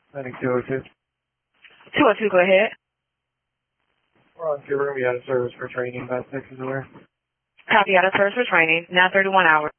I think 202. 202, go ahead. We're on your room. We had a service for training about 6 is aware. Copy out of service for training. Now 31 hours.